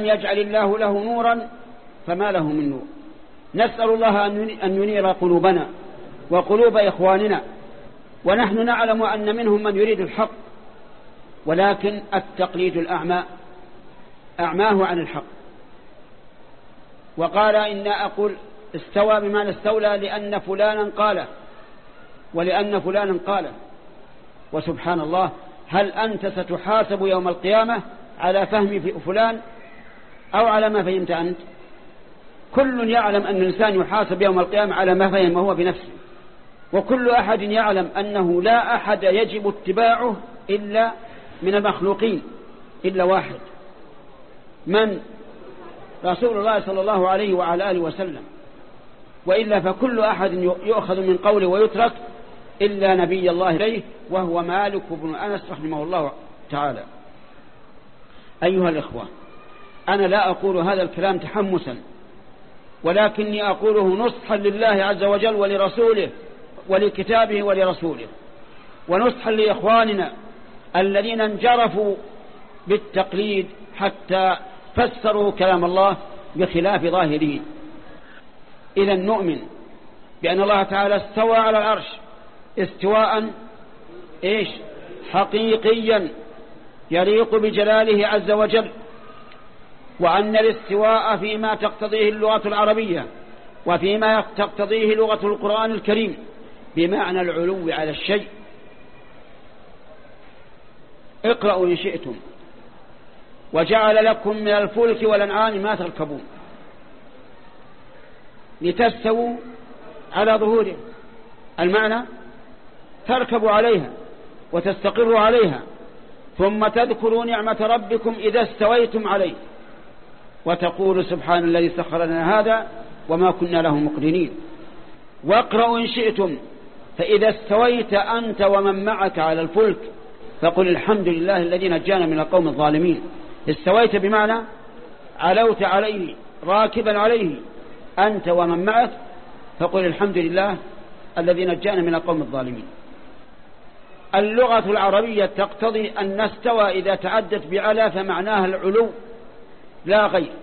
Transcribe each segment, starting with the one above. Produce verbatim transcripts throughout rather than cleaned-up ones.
يجعل الله له نورا فما له من نور. نسأل الله أن ينير قلوبنا وقلوب إخواننا، ونحن نعلم أن منهم من يريد الحق، ولكن التقليد الأعمى أعماه عن الحق. وقال إن أقول استوى بمعنى استولى لأن فلانا قاله ولأن فلانا قاله. وسبحان الله، هل أنت ستحاسب يوم القيامة على فهم فلان أو على ما فهمت أنت؟ كل يعلم أن الإنسان يحاسب يوم القيامة على ما فهم هو بنفسه، وكل أحد يعلم أنه لا أحد يجب اتباعه إلا من المخلوقين إلا واحد، من؟ رسول الله صلى الله عليه وعلى آله وسلم، وإلا فكل أحد يؤخذ من قوله ويترك إلا نبي الله إليه وهو مالك بن أنس رحمه الله تعالى. أيها الإخوة، أنا لا أقول هذا الكلام تحمسا، ولكني أقوله نصحا لله عز وجل ولرسوله ولكتابه ولرسوله، ونصحا لإخواننا الذين انجرفوا بالتقليد حتى فسروا كلام الله بخلاف ظاهره. إذا نؤمن بأن الله تعالى استوى على العرش استواء إيش حقيقيا يليق بجلاله عز وجل، وأن الاستواء فيما تقتضيه اللغة العربية وفيما تقتضيه لغة القرآن الكريم بمعنى العلو على الشيء. اقرأوا إن شئتم: وجعل لكم من الفلك والأنعام ما تركبون لتستووا على ظهوره، المعنى تركبوا عليها وتستقروا عليها، ثم تذكروا نعمة ربكم إذا استويتم عليه وتقول سبحان الذي سخر لنا هذا وما كنا له مقرنين. واقرأوا إن شئتم: فإذا استويت أنت ومن معك على الفلك فقل الحمد لله الذي نجانا من القوم الظالمين. استويت بمعنى علوت عليه راكبا عليه أنت ومن معك، فقل الحمد لله الذي نجانا من القوم الظالمين. اللغة العربية تقتضي أن نستوى إذا تعدت بعلى فمعناها العلو لا غير،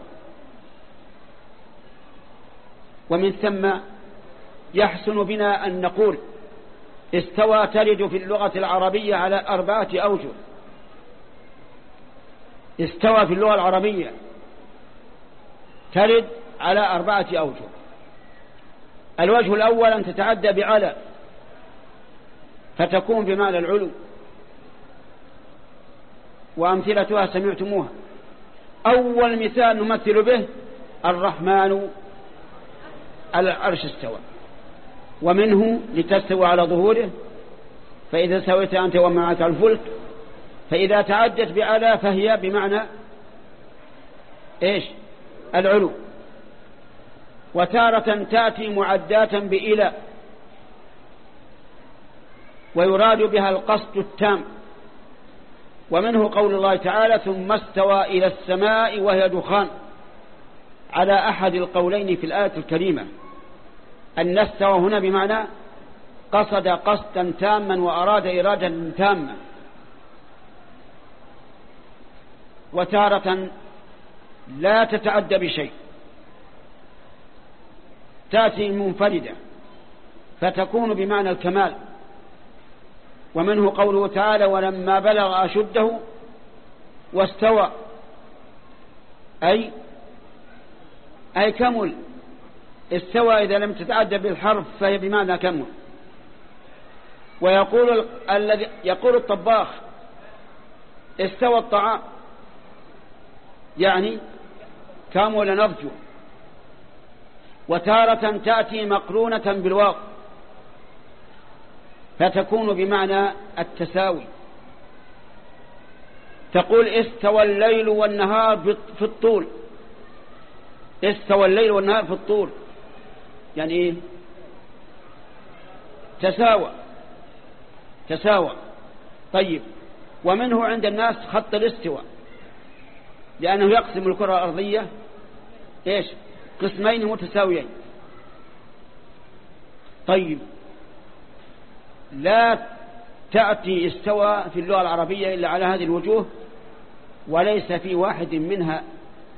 ومن ثم يحسن بنا أن نقول استوى ترد في اللغة العربية على أربعة أوجه. استوى في اللغة العربية ترد على أربعة أوجه. الوجه الأول أن تتعدى بعلى فتكون بمعنى العلو، وأمثلتها سمعتموها. أول مثال نمثل به الرحمن على العرش استوى، ومنه لتستوى على ظهوره فإذا سويت أنت ومعك الفلك. فإذا تعدت بعلى فهي بمعنى إيش العلو. وتارة تأتي معداة بإلى ويراد بها القصد التام، ومنه قول الله تعالى ثم استوى إلى السماء وهي دخان، على أحد القولين في الآية الكريمة. أن استوى هنا بمعنى قصد قصدا تاما وأراد إرادة تامة. وتارة لا تتعدى بشيء، تأتي منفردة فتكون بمعنى الكمال، ومنه قوله تعالى ولما بلغ أشده واستوى، أي أي كمل. استوى إذا لم تتعدى بالحرف فهي بمعنى كمل. ويقول الذي يقول الطباخ استوى الطعام، يعني كامل نضجه. وتارة تأتي مقرونة بالواو فتكون بمعنى التساوي. تقول استوى الليل والنهار في الطول، استوى الليل والنهار في الطول يعني إيه؟ تساوى تساوى. طيب، ومنه عند الناس خط الاستواء، لأنه يقسم الكرة الأرضية إيش قسمين متساويين. طيب، لا تأتي استوى في اللغة العربية إلا على هذه الوجوه، وليس في واحد منها